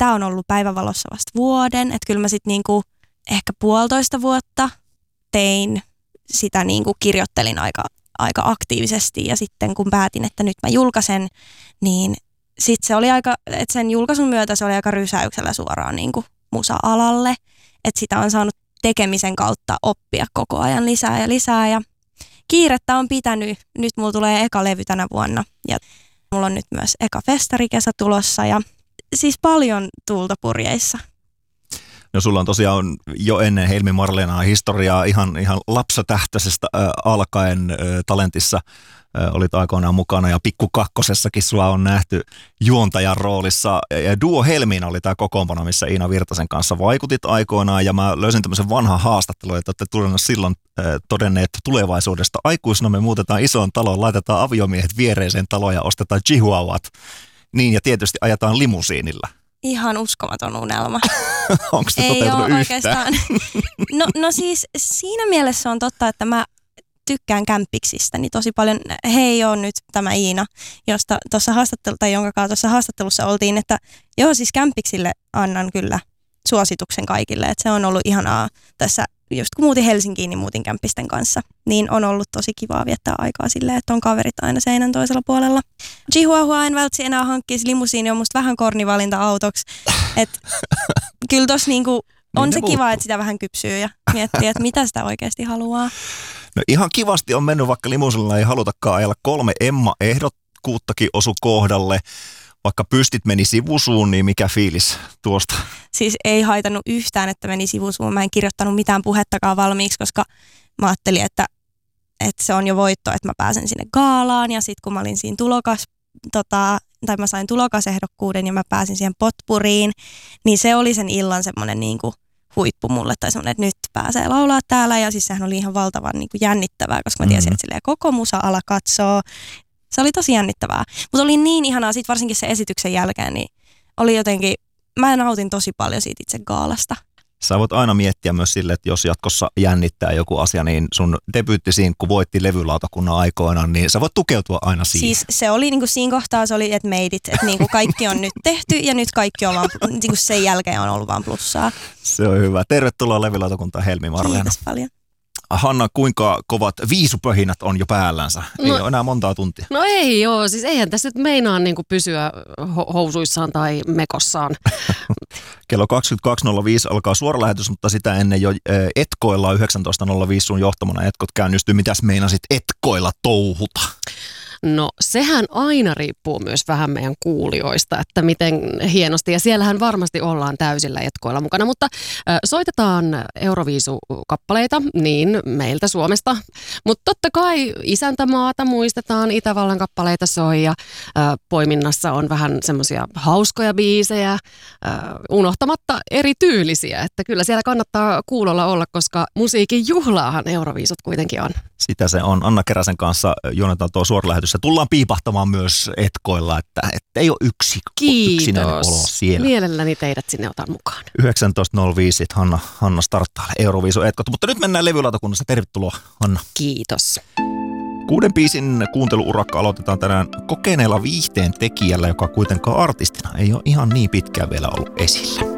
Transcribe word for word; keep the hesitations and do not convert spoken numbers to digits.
tämä on ollut päivänvalossa vasta vuoden, että kyllä mä sitten niinku ehkä puolitoista vuotta tein sitä niinku kirjoittelin aika, aika aktiivisesti ja sitten kun päätin, että nyt mä julkaisen, niin sitten se oli aika, että sen julkaisun myötä se oli aika rysäyksellä suoraan niinku musa-alalle, että sitä on saanut tekemisen kautta oppia koko ajan lisää ja lisää ja kiirettä on pitänyt. Nyt mulla tulee eka levy tänä vuonna ja mulla on nyt myös eka festarikesä tulossa ja siis paljon tuulta purjeissa. No sulla on tosiaan jo ennen Helmi Marleenaa historiaa ihan, ihan lapsatähtöisestä äh, alkaen äh, talentissa. Äh, olit aikoinaan mukana ja Pikku Kakkosessakin sua on nähty juontajan roolissa. Ja Duo Helmiina oli tämä kokoonpano, missä Iina Virtasen kanssa vaikutit aikoinaan. Ja mä löysin tämmöisen vanhan haastattelun, että olette tulleet silloin äh, todenneet tulevaisuudesta. Aikuisena me muutetaan isoon taloon, laitetaan aviomiehet viereiseen taloon ja ostetaan chihuahuat. Niin ja tietysti ajetaan limusiinilla. Ihan uskomaton unelma. Onko se ei toteutunut ole yhtään? Oikeastaan. No, no siis siinä mielessä on totta, että mä tykkään kämpiksistä niin tosi paljon. Hei on nyt tämä Iina, josta tuossa haastattelussa, tai jonka kanssa tuossa haastattelussa oltiin, että joo siis kämpiksille annan kyllä suosituksen kaikille, että se on ollut ihanaa tässä, just kun muutin Helsinkiin, niin muutin kämpisten kanssa, niin on ollut tosi kivaa viettää aikaa silleen, että on kaverit aina seinän toisella puolella. Chihuahua en välttämättä enää hankkisi, limusiini on musta vähän kornivalinta autoksi, että kyllä tossa niinku on niin se kiva, että sitä vähän kypsyy ja miettii, että mitä sitä oikeasti haluaa. No ihan kivasti on mennyt, vaikka limusiinilla ei halutakaan ajella. Kolme Emma-ehdokkuuttakin osu kohdalle. Vaikka pystit meni sivusuun, niin mikä fiilis tuosta? Siis ei haitannut yhtään, että meni sivusuun. Mä en kirjoittanut mitään puhettakaan valmiiksi, koska mä ajattelin, että, että se on jo voitto, että mä pääsen sinne gaalaan. Ja sitten kun mä olin siinä tulokas, tota, tai mä sain tulokasehdokkuuden ja mä pääsin siihen potpuriin, niin se oli sen illan semmoinen niin kuin huippu mulle. Tai semmoinen, että nyt pääsee laulaa täällä. Ja siis sehän oli ihan valtavan niin kuin jännittävää, koska mä tiesin, mm-hmm. että silleen koko musa-ala katsoo. Se oli tosi jännittävää, mutta oli niin ihanaa siitä varsinkin sen esityksen jälkeen, niin oli jotenkin, mä nautin tosi paljon siitä itse gaalasta. Sä voit aina miettiä myös sille, että jos jatkossa jännittää joku asia, niin sun debyyttisinkku voitti levylautakunnan aikoinaan, niin sä voit tukeutua aina siihen. Siis se oli niin kuin siinä kohtaa, se oli, että made it, että niin kuin kaikki on nyt tehty ja nyt kaikki on vaan, niin kuin sen jälkeen on ollut vaan plussaa. Se on hyvä. Tervetuloa levylautakuntaan Helmi Marleena. Kiitos paljon. Hanna, kuinka kovat viisupöhinät on jo päällänsä? Ei no, ole enää montaa tuntia. No ei joo, siis eihän tässä nyt meinaa niin kuin pysyä ho- housuissaan tai mekossaan. Kello kaksikymmentäkaksi nolla viisi alkaa suora lähetys, mutta sitä ennen jo etkoilla yhdeksäntoista nolla viisi sun johtamana etkot käynnistyy. Mitäs meinasit etkoilla touhuta? No sehän aina riippuu myös vähän meidän kuulijoista, että miten hienosti, ja siellähän varmasti ollaan täysillä etkoilla mukana, mutta äh, soitetaan Euroviisu-kappaleita niin meiltä Suomesta, mutta totta kai isäntämaata muistetaan, Itävallan kappaleita soi ja äh, poiminnassa on vähän semmoisia hauskoja biisejä, äh, unohtamatta eri tyylisiä, että kyllä siellä kannattaa kuulolla olla, koska musiikin juhlaahan Euroviisut kuitenkin on. Sitä se on. Anna Keräsen kanssa juonetaan tuo suora lähetys. Ja tullaan piipahtamaan myös etkoilla, että, että ei ole yksi, yksinäinen olo siellä. Mielelläni teidät sinne otan mukaan. yhdeksäntoista nolla viisi Hanna, Hanna starttaa Euroviisu etkot. Mutta nyt mennään levylautakunnassa. Tervetuloa, Hanna. Kiitos. Kuuden biisin kuunteluurakka aloitetaan tänään kokeneella viihteen tekijällä, joka kuitenkaan artistina ei ole ihan niin pitkään vielä ollut esillä.